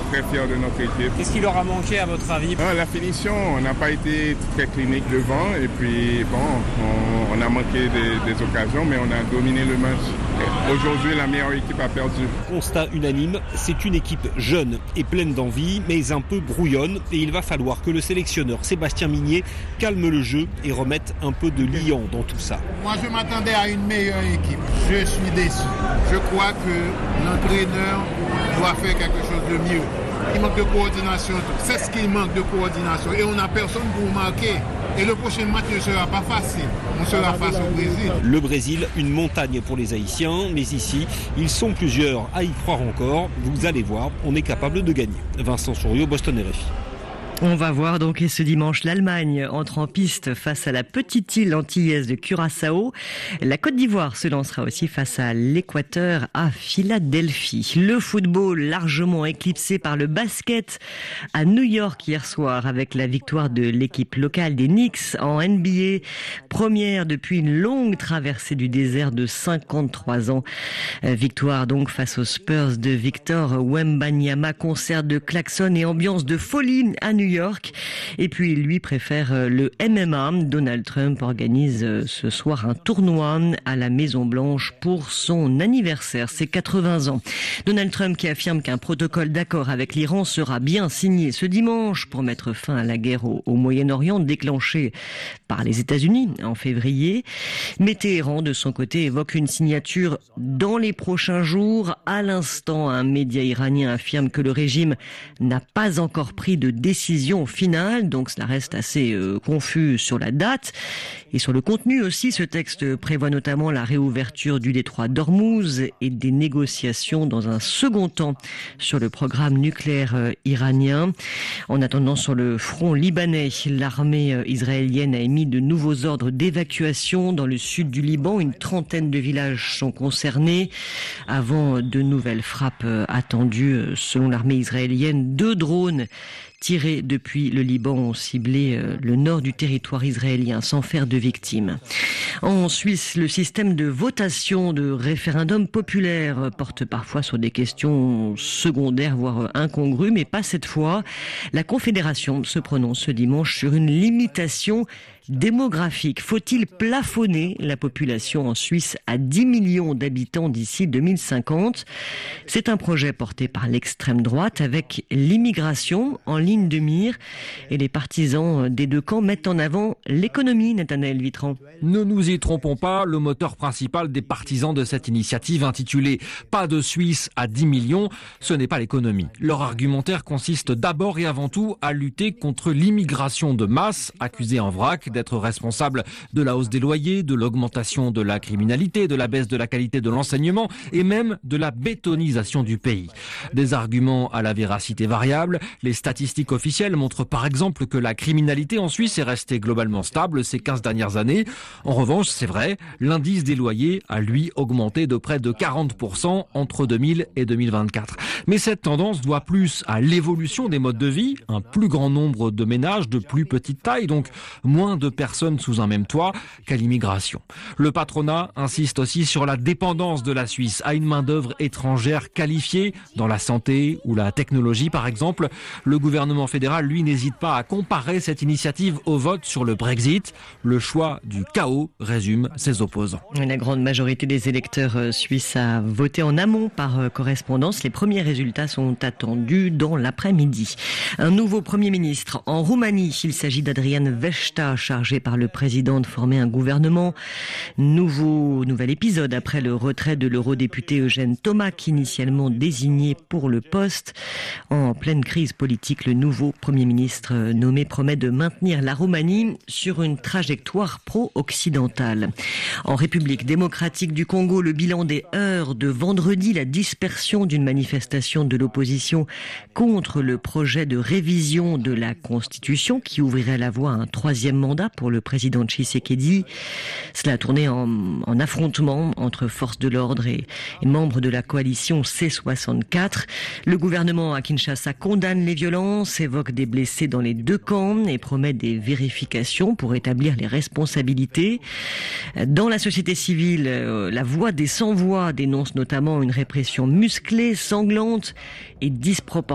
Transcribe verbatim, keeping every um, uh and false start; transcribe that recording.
très fiers de notre équipe. Qu'est-ce qui leur a manqué à votre avis? Ah, la finition, on n'a pas été très clinique devant et puis bon, on, on a manqué des, des occasions, mais on a dominé le match. Et aujourd'hui, la meilleure équipe a perdu. Constat unanime, c'est une équipe jeune et pleine d'envie, mais un peu brouillonne, et il va falloir que le sélectionneur Sébastien Migné calme le jeu et remette un peu de liant dans tout ça. Moi, je m'attendais à une meilleure équipe. Je suis déçu. Je crois que l'entraîneur doit faire quelque chose de mieux. Il manque de coordination. C'est ce qu'il manque de coordination. Et on n'a personne pour marquer. Et le prochain match ne sera pas facile. On sera face au Brésil. Le Brésil, une montagne pour les Haïtiens. Mais ici, ils sont plusieurs à y croire encore. Vous allez voir, on est capable de gagner. Vincent Souriau, Boston R F I. On va voir donc et ce dimanche l'Allemagne entre en piste face à la petite île antillaise de Curaçao. La Côte d'Ivoire se lancera aussi face à l'Équateur à Philadelphie. Le football largement éclipsé par le basket à New York hier soir avec la victoire de l'équipe locale des Knicks en N B A. Première depuis une longue traversée du désert de cinquante-trois ans. Victoire donc face aux Spurs de Victor Wembanyama. Concert de klaxons et ambiance de folie à New York. Et puis lui préfère le M M A. Donald Trump organise ce soir un tournoi à la Maison Blanche pour son anniversaire, ses quatre-vingts ans. Donald Trump qui affirme qu'un protocole d'accord avec l'Iran sera bien signé ce dimanche pour mettre fin à la guerre au, au Moyen-Orient déclenchée par les États-Unis en février. Mais Téhéran, de son côté, évoque une signature dans les prochains jours. À l'instant, un média iranien affirme que le régime n'a pas encore pris de décision finale, donc cela reste assez euh, confus sur la date et sur le contenu aussi. Ce texte prévoit notamment la réouverture du détroit d'Ormuz et des négociations dans un second temps sur le programme nucléaire euh, iranien. En attendant, sur le front libanais, l'armée euh, israélienne a émis de nouveaux ordres d'évacuation dans le sud du Liban. Une trentaine de villages sont concernés avant de nouvelles frappes euh, attendues. Euh, selon l'armée israélienne, deux drones tirés depuis le Liban ont ciblé le nord du territoire israélien sans faire de victimes. En Suisse, le système de votation de référendum populaire porte parfois sur des questions secondaires, voire incongrues, mais pas cette fois. La Confédération se prononce ce dimanche sur une limitation démographique. Faut-il plafonner la population en Suisse à dix millions d'habitants d'ici deux mille cinquante? C'est un projet porté par l'extrême droite avec l'immigration en ligne de mire. Et les partisans des deux camps mettent en avant l'économie, Nathanaël Vitran. Ne nous y trompons pas, le moteur principal des partisans de cette initiative intitulée « Pas de Suisse à dix millions », ce n'est pas l'économie. Leur argumentaire consiste d'abord et avant tout à lutter contre l'immigration de masse, accusée en vrac d'être responsable de la hausse des loyers, de l'augmentation de la criminalité, de la baisse de la qualité de l'enseignement et même de la bétonisation du pays. Des arguments à la véracité variable. Les statistiques officielles montrent par exemple que la criminalité en Suisse est restée globalement stable ces quinze dernières années. En revanche, c'est vrai, l'indice des loyers a lui augmenté de près de quarante pour cent entre deux mille et deux mille vingt-quatre. Mais cette tendance doit plus à l'évolution des modes de vie, un plus grand nombre de ménages de plus petite taille, donc moins de personnes sous un même toit, qu'à l'immigration. Le patronat insiste aussi sur la dépendance de la Suisse à une main-d'œuvre étrangère qualifiée dans la santé ou la technologie par exemple. Le gouvernement fédéral, lui, n'hésite pas à comparer cette initiative au vote sur le Brexit. Le choix du chaos résume ses opposants. La grande majorité des électeurs suisses a voté en amont par correspondance. Les premiers résultats sont attendus dans l'après-midi. Un nouveau Premier ministre en Roumanie. Il s'agit d'Adrian Vesta, chargé par le président de former un gouvernement. Nouveau, nouvel épisode après le retrait de l'eurodéputé Eugène Tomac, initialement désigné pour le poste. En pleine crise politique, le nouveau Premier ministre nommé promet de maintenir la Roumanie sur une trajectoire pro-occidentale. En République démocratique du Congo, le bilan des heures de vendredi, la dispersion d'une manifestation de l'opposition contre le projet de révision de la Constitution qui ouvrirait la voie à un troisième mandat pour le président Tshisekedi. Cela a tourné en, en affrontement entre forces de l'ordre et, et membres de la coalition C soixante-quatre. Le gouvernement à Kinshasa condamne les violences, évoque des blessés dans les deux camps et promet des vérifications pour établir les responsabilités. Dans la société civile, la voix des sans-voix dénonce notamment une répression musclée, sanglante et disproportionnée